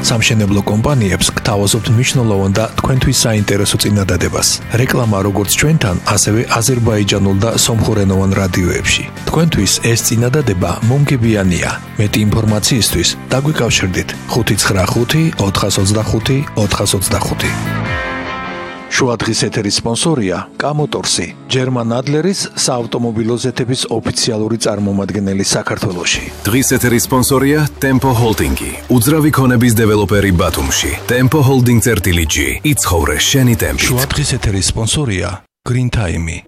სამშენებლო კომპანიებს გთავაზობთ მნიშვნელოვან და თქვენთვის საინტერესო წინადადებას. რეკლამა როგორც ჩვენთან, ასევე აზერბაიჯანულ და სომხურენოვან რადიოებში. თქვენთვის ეს წინადადება მომგებიანია. მეტი ინფორმაციისთვის დაგვიკავშირდით 595 425 425. შუა დღის ეთერის სპონსორია კამოტორსი, ჯერმან ადლერის საავტომობილო ზეთების ოფიციალური წარმომადგენელი საქართველოში. დღის ეთერის სპონსორია Tempo Holding-ი, უძრავი ქონების დეველოპერი ბათუმში. Tempo Holding-წერტილი G. იცხოვრე შენი ტემპით. შუა დღის ეთერის სპონსორია Green Time-ი,